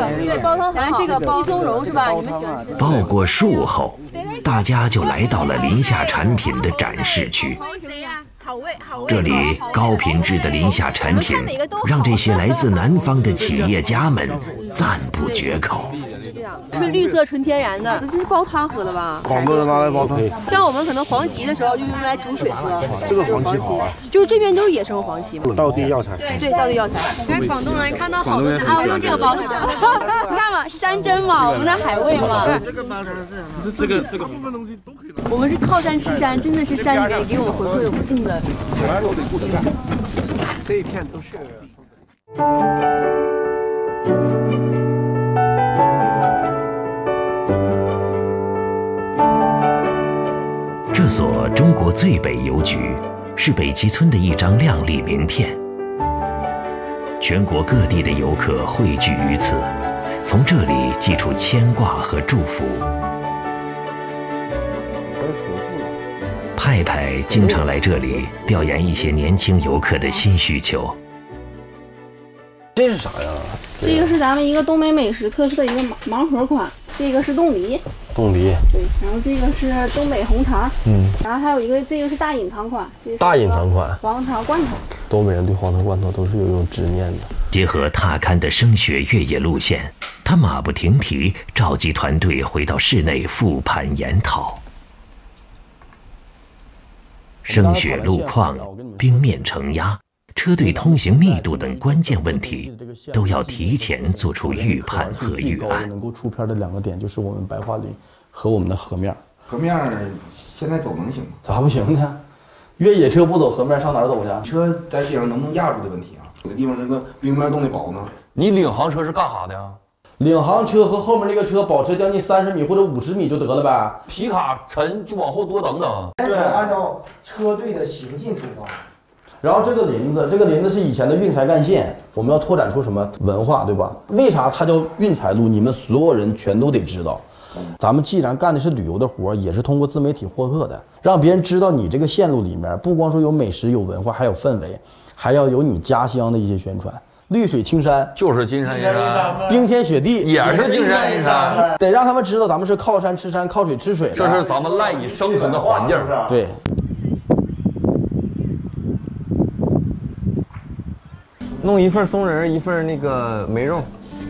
对，煲汤很好。这个鸡枞蓉是吧？你们喜欢吃？ 报过数后，大家就来到了林夏产品的展示区。这里高品质的林夏产品让这些来自南方的企业家们赞不绝口。 纯绿色、纯天然的，这是煲汤喝的吧？ 广东人拿来煲汤。 像我们可能黄芪的时候就用来煮水喝。 这个黄芪好啊， 就是这边都是野生黄芪嘛。 道地药材。 对，道地药材。因为广东人看到好多人啊，用这个煲汤。你看嘛，山珍嘛，我们的海味嘛。 这个拿出来这个部分东西都可以。 我们是靠山吃山，真的是山里面给我们回馈无尽的。 这一片都是。 这所中国最北邮局是北极村的一张亮丽名片，全国各地的游客汇聚于此，从这里寄出牵挂和祝福。派派经常来这里调研一些年轻游客的新需求。 这是啥呀？ 这个是咱们一个东北美食特色的一个盲盒款，这个是冻梨，对，然后这个是东北红肠，然后还有一个这个是大隐藏款，这是大隐藏款黄肠罐头。 东北人对黄肠罐头都是有一种执念的。 结合踏勘的升学越野路线，他马不停蹄召集团队回到室内复盘研讨。升雪路况、冰面承压、车队通行密度等关键问题，都要提前做出预判和预案。 能够出片的2个点就是我们白桦林和我们的河面。 河面现在走能行吗？ 咋不行呢？越野车不走河面上哪儿走去？ 车在街上能不能压住的问题啊？有的地方那个冰面冻得薄呢。 你领航车是干啥的呀？ 领航车和后面那个车保持将近30米或者50米就得了呗。 皮卡沉就往后多等等。 对，按照车队的行进出发。 然后这个林子是以前的运材干线，我们要拓展出什么文化，对吧？为啥它叫运材路？你们所有人全都得知道。咱们既然干的是旅游的活，也是通过自媒体获客的，让别人知道你这个线路里面不光说有美食、有文化，还有氛围，还要有你家乡的一些宣传。绿水青山就是金山银山， 冰天雪地也是金山银山， 得让他们知道咱们是靠山吃山、靠水吃水的， 这是咱们赖以生存的环境。 对。 弄一份松仁，一份那个梅肉。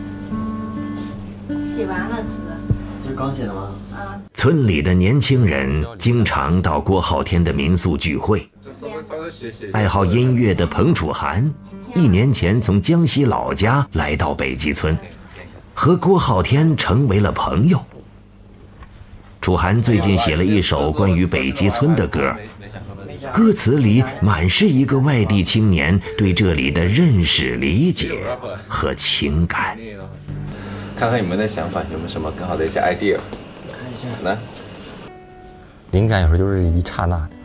写完了吃。 这是刚写的吗？ 村里的年轻人经常到郭浩天的民宿聚会。爱好音乐的彭楚涵1年前从江西老家来到北极村，和郭浩天成为了朋友。楚涵最近写了一首关于北极村的歌，歌词里满是一个外地青年对这里的认识、理解和情感。 看看你们的想法有没有什么更好的一些 idea？ 看一下， 来， 灵感有时候就是一刹那的。